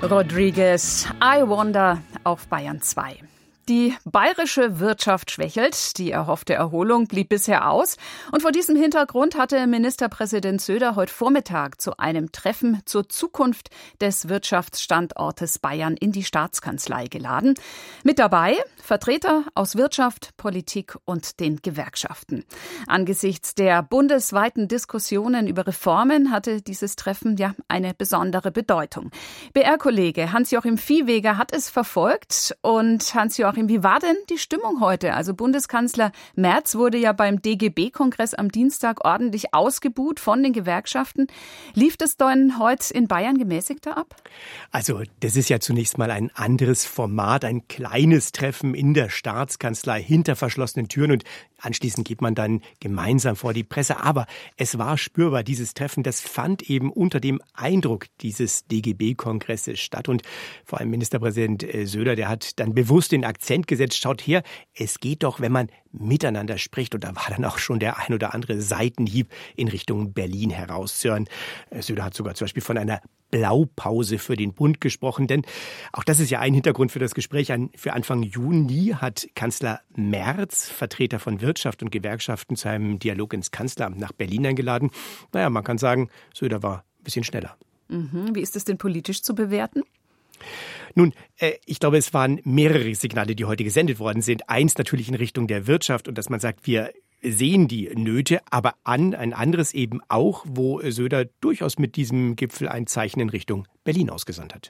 Rodriguez, I Wonder auf Bayern 2. Die bayerische Wirtschaft schwächelt, die erhoffte Erholung blieb bisher aus. Und vor diesem Hintergrund hatte Ministerpräsident Söder heute Vormittag zu einem Treffen zur Zukunft des Wirtschaftsstandortes Bayern in die Staatskanzlei geladen. Mit dabei Vertreter aus Wirtschaft, Politik und den Gewerkschaften. Angesichts der bundesweiten Diskussionen über Reformen hatte dieses Treffen ja eine besondere Bedeutung. BR-Kollege Hans-Joachim Viehweger hat es verfolgt. Und Hans-Joachim, wie war denn die Stimmung heute? Also Bundeskanzler Merz wurde ja beim DGB-Kongress am Dienstag ordentlich ausgebuht von den Gewerkschaften. Lief das denn heute in Bayern gemäßigter ab? Also das ist ja zunächst mal ein anderes Format, ein kleines Treffen in der Staatskanzlei hinter verschlossenen Türen und anschließend geht man dann gemeinsam vor die Presse. Aber es war spürbar, dieses Treffen, das fand eben unter dem Eindruck dieses DGB-Kongresses statt. Und vor allem Ministerpräsident Söder, der hat dann bewusst den Akzent gesetzt, schaut her, es geht doch, wenn man miteinander spricht. Und da war dann auch schon der ein oder andere Seitenhieb in Richtung Berlin herauszuhören. Söder hat sogar zum Beispiel von einer Blaupause für den Bund gesprochen, denn auch das ist ja ein Hintergrund für das Gespräch. Für Anfang Juni hat Kanzler Merz Vertreter von Wirtschaft und Gewerkschaften zu einem Dialog ins Kanzleramt nach Berlin eingeladen. Naja, man kann sagen, Söder war ein bisschen schneller. Wie ist es denn politisch zu bewerten? Nun, ich glaube, es waren mehrere Signale, die heute gesendet worden sind. Eins natürlich in Richtung der Wirtschaft und dass man sagt, wir sehen die Nöte, aber ein anderes eben auch, wo Söder durchaus mit diesem Gipfel ein Zeichen in Richtung Berlin ausgesandt hat.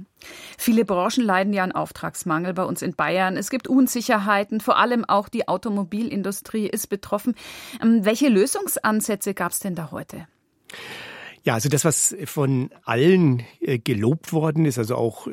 Viele Branchen leiden ja an Auftragsmangel bei uns in Bayern. Es gibt Unsicherheiten, vor allem auch die Automobilindustrie ist betroffen. Welche Lösungsansätze gab es denn da heute? Ja, also das, was von allen gelobt worden ist, also auch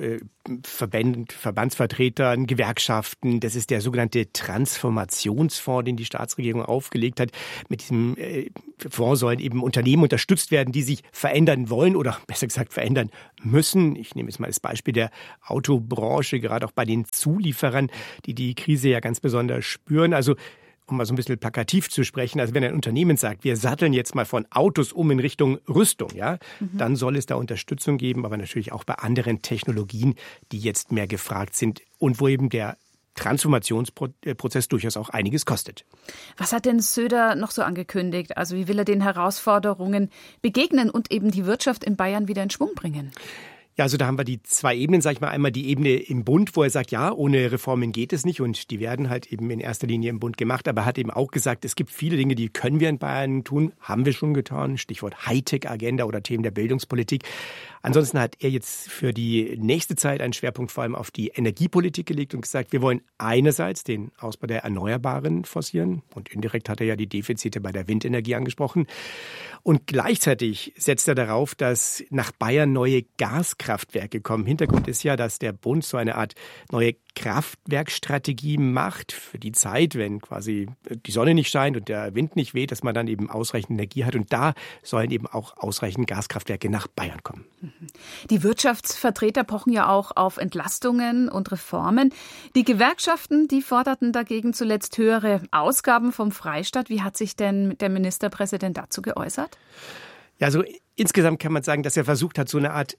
Verbandsvertretern, Gewerkschaften, das ist der sogenannte Transformationsfonds, den die Staatsregierung aufgelegt hat. Mit diesem Fonds sollen eben Unternehmen unterstützt werden, die sich verändern wollen oder besser gesagt verändern müssen. Ich nehme jetzt mal das Beispiel der Autobranche, gerade auch bei den Zulieferern, die die Krise ja ganz besonders spüren. Also um mal so ein bisschen plakativ zu sprechen, also wenn ein Unternehmen sagt, wir satteln jetzt mal von Autos um in Richtung Rüstung, ja, dann soll es da Unterstützung geben, aber natürlich auch bei anderen Technologien, die jetzt mehr gefragt sind und wo eben der Transformationsprozess durchaus auch einiges kostet. Was hat denn Söder noch so angekündigt? Also wie will er den Herausforderungen begegnen und eben die Wirtschaft in Bayern wieder in Schwung bringen? Ja, also da haben wir die zwei Ebenen, sag ich mal. Einmal die Ebene im Bund, wo er sagt, ja, ohne Reformen geht es nicht und die werden halt eben in erster Linie im Bund gemacht. Aber er hat eben auch gesagt, es gibt viele Dinge, die können wir in Bayern tun, haben wir schon getan. Stichwort Hightech-Agenda oder Themen der Bildungspolitik. Ansonsten hat er jetzt für die nächste Zeit einen Schwerpunkt vor allem auf die Energiepolitik gelegt und gesagt, wir wollen einerseits den Ausbau der Erneuerbaren forcieren und indirekt hat er ja die Defizite bei der Windenergie angesprochen. Und gleichzeitig setzt er darauf, dass nach Bayern neue Gaskraftwerke kommen. Hintergrund ist ja, dass der Bund so eine Art neue Kraftwerkstrategie macht für die Zeit, wenn quasi die Sonne nicht scheint und der Wind nicht weht, dass man dann eben ausreichend Energie hat. Und da sollen eben auch ausreichend Gaskraftwerke nach Bayern kommen. Die Wirtschaftsvertreter pochen ja auch auf Entlastungen und Reformen. Die Gewerkschaften, die forderten dagegen zuletzt höhere Ausgaben vom Freistaat. Wie hat sich denn der Ministerpräsident dazu geäußert? Ja, also insgesamt kann man sagen, dass er versucht hat, so eine Art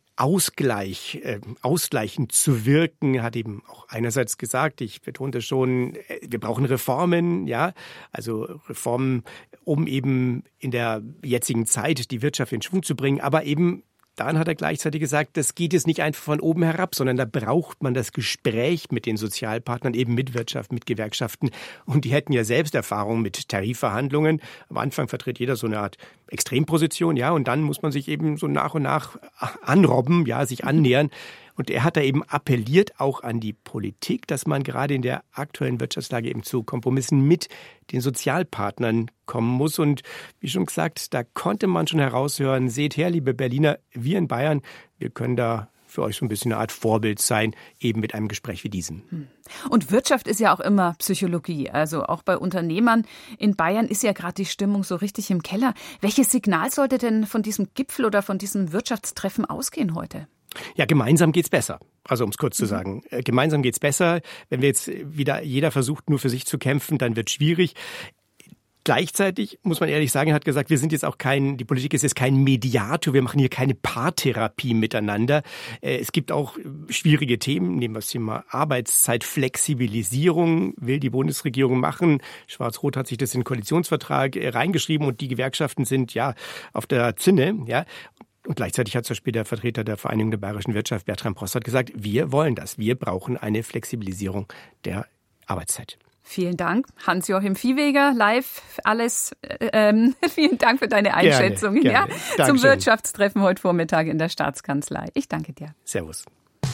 ausgleichend zu wirken. Er hat eben auch einerseits gesagt, ich betonte schon, wir brauchen Reformen, ja, also Reformen, um eben in der jetzigen Zeit die Wirtschaft in Schwung zu bringen, aber eben dann hat er gleichzeitig gesagt, das geht jetzt nicht einfach von oben herab, sondern da braucht man das Gespräch mit den Sozialpartnern, eben mit Wirtschaft, mit Gewerkschaften. Und die hätten ja selbst Erfahrung mit Tarifverhandlungen. Am Anfang vertritt jeder so eine Art Extremposition, ja, und dann muss man sich eben so nach und nach anrobben, ja, sich annähern. Und er hat da eben appelliert auch an die Politik, dass man gerade in der aktuellen Wirtschaftslage eben zu Kompromissen mit den Sozialpartnern kommen muss. Und wie schon gesagt, da konnte man schon heraushören, seht her, liebe Berliner, wir in Bayern, wir können da für euch so ein bisschen eine Art Vorbild sein, eben mit einem Gespräch wie diesem. Und Wirtschaft ist ja auch immer Psychologie. Also auch bei Unternehmern in Bayern ist ja gerade die Stimmung so richtig im Keller. Welches Signal sollte denn von diesem Gipfel oder von diesem Wirtschaftstreffen ausgehen heute? Ja, gemeinsam geht's besser. Also um es kurz zu sagen, gemeinsam geht's besser. Wenn wir jetzt wieder jeder versucht, nur für sich zu kämpfen, dann wird schwierig. Gleichzeitig muss man ehrlich sagen, er hat gesagt, die Politik ist jetzt kein Mediator, wir machen hier keine Paartherapie miteinander. Es gibt auch schwierige Themen, nehmen wir das Thema Arbeitszeitflexibilisierung, will die Bundesregierung machen. Schwarz-Rot hat sich das in den Koalitionsvertrag reingeschrieben und die Gewerkschaften sind ja auf der Zinne, ja. Und gleichzeitig hat zum Beispiel der Vertreter der Vereinigung der bayerischen Wirtschaft, Bertram Possart, gesagt, wir wollen das. Wir brauchen eine Flexibilisierung der Arbeitszeit. Vielen Dank, Hans-Joachim Viehweger, live alles. Vielen Dank für deine Einschätzung gerne. Ja, zum Wirtschaftstreffen heute Vormittag in der Staatskanzlei. Ich danke dir. Servus.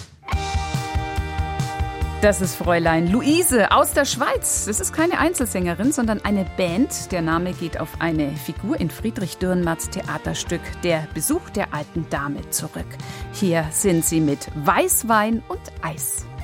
Das ist Fräulein Luise aus der Schweiz. Das ist keine Einzelsängerin, sondern eine Band. Der Name geht auf eine Figur in Friedrich Dürrenmatts Theaterstück Der Besuch der alten Dame zurück. Hier sind sie mit Weißwein und Eis.